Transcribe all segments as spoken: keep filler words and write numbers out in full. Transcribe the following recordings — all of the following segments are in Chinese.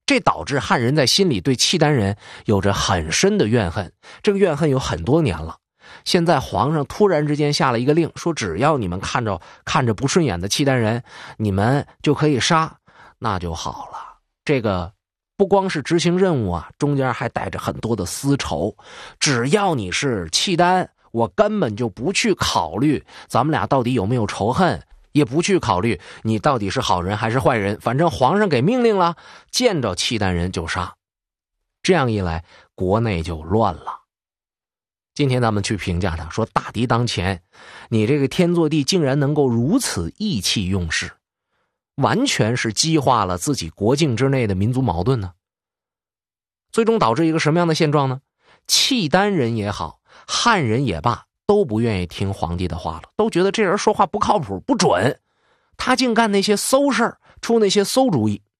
这导致汉人在心里对契丹人有着很深的怨恨，这个怨恨有很多年了。现在皇上突然之间下了一个令，说只要你们看着看着不顺眼的契丹人，你们就可以杀，那就好了。这个不光是执行任务啊，中间还带着很多的私仇。只要你是契丹，我根本就不去考虑咱们俩到底有没有仇恨，也不去考虑你到底是好人还是坏人，反正皇上给命令了，见着契丹人就杀。这样一来，国内就乱了。今天咱们去评价他，说大敌当前，你这个天祚帝竟然能够如此意气用事，完全是激化了自己国境之内的民族矛盾呢。最终导致一个什么样的现状呢？契丹人也好，汉人也罢，都不愿意听皇帝的话了，都觉得这人说话不靠谱，不准，他净干那些馊事儿，出那些馊主意。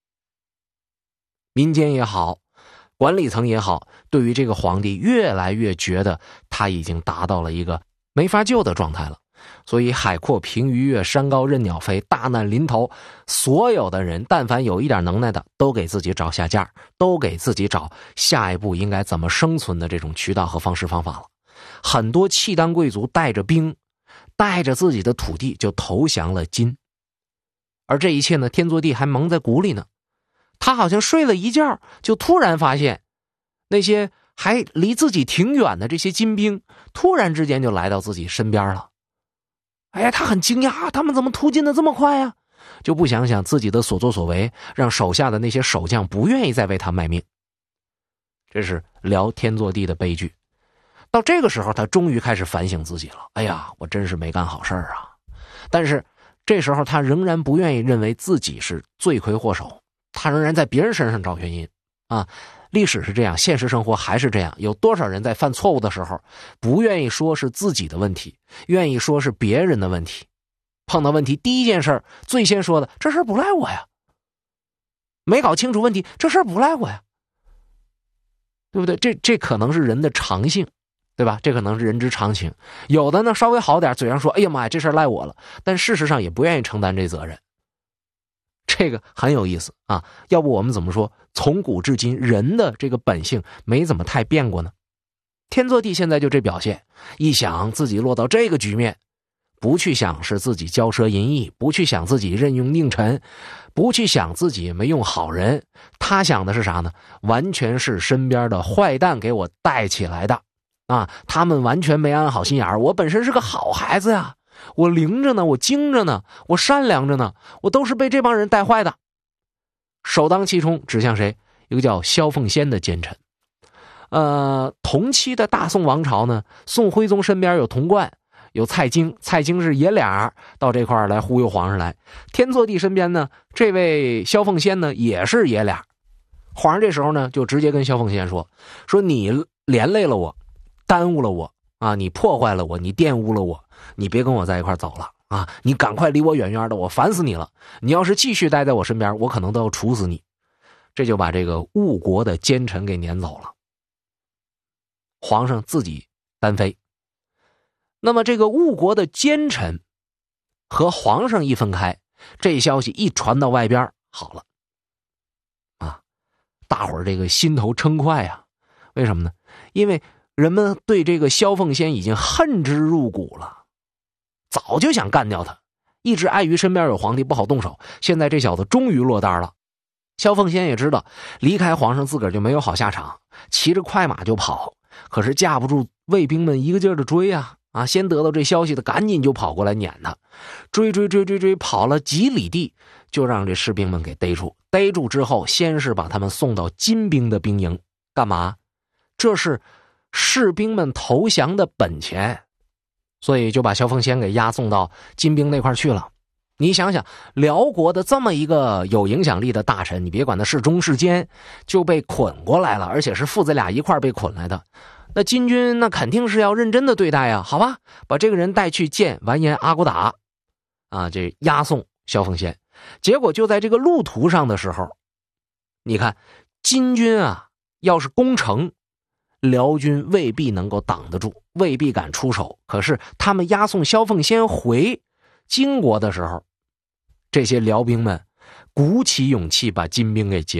民间也好，管理层也好，对于这个皇帝越来越觉得他已经达到了一个没法救的状态了。所以海阔凭鱼跃，山高任鸟飞，大难临头，所有的人但凡有一点能耐的，都给自己找下架，都给自己找下一步应该怎么生存的这种渠道和方式方法了。很多契丹贵族带着兵，带着自己的土地就投降了金。而这一切呢，天祚帝还蒙在鼓里呢。他好像睡了一觉，就突然发现那些还离自己挺远的这些金兵突然之间就来到自己身边了。哎呀，他很惊讶，他们怎么突进的这么快呀？就不想想自己的所作所为，让手下的那些守将不愿意再为他卖命。这是辽天祚帝的悲剧。到这个时候，他终于开始反省自己了。哎呀，我真是没干好事儿啊！但是这时候他仍然不愿意认为自己是罪魁祸首，他仍然在别人身上找原因啊。历史是这样，现实生活还是这样。有多少人在犯错误的时候，不愿意说是自己的问题，愿意说是别人的问题。碰到问题，第一件事最先说的，这事不赖我呀。没搞清楚问题，这事不赖我呀。对不对？这这可能是人的常性，对吧？这可能是人之常情。有的呢稍微好点，嘴上说哎呀妈呀，这事赖我了，但事实上也不愿意承担这责任。这个很有意思啊，要不我们怎么说从古至今人的这个本性没怎么太变过呢？天祚帝现在就这表现，一想自己落到这个局面，不去想是自己骄奢淫逸，不去想自己任用佞臣，不去想自己没用好人，他想的是啥呢？完全是身边的坏蛋给我带起来的啊！他们完全没安好心眼儿，我本身是个好孩子呀，我灵着呢，我精着呢，我善良着呢，我都是被这帮人带坏的。首当其冲指向谁？一个叫萧凤仙的奸臣。呃，同期的大宋王朝呢，宋徽宗身边有童贯，有蔡京，蔡京是爷俩到这块儿来忽悠皇上来。天祚帝身边呢，这位萧凤仙呢也是爷俩。皇上这时候呢就直接跟萧凤仙说，说你连累了我，耽误了我啊，你破坏了我，你玷污了我，你别跟我在一块走了啊，你赶快离我远远的，我烦死你了。你要是继续待在我身边，我可能都要处死你。这就把这个误国的奸臣给撵走了。皇上自己单飞。那么这个误国的奸臣和皇上一分开，这消息一传到外边，好了啊，大伙儿这个心头称快啊。为什么呢？因为人们对这个萧凤仙已经恨之入骨了，早就想干掉他，一直碍于身边有皇帝不好动手，现在这小子终于落单了。萧凤仙也知道离开皇上自个儿就没有好下场，骑着快马就跑，可是架不住卫兵们一个劲儿的追啊啊！先得到这消息的赶紧就跑过来撵他，追追追追追，跑了几里地，就让这士兵们给逮住。逮住之后，先是把他们送到金兵的兵营，干嘛？这是士兵们投降的本钱，所以就把萧凤仙给押送到金兵那块去了。你想想，辽国的这么一个有影响力的大臣，你别管他是忠是奸，就被捆过来了，而且是父子俩一块被捆来的。那金军那肯定是要认真的对待呀，好吧，把这个人带去见完颜阿骨打啊，这押送萧凤仙。结果就在这个路途上的时候，你看金军啊要是攻城，辽军未必能够挡得住，未必敢出手。可是他们押送萧凤仙回金国的时候，这些辽兵们鼓起勇气把金兵给截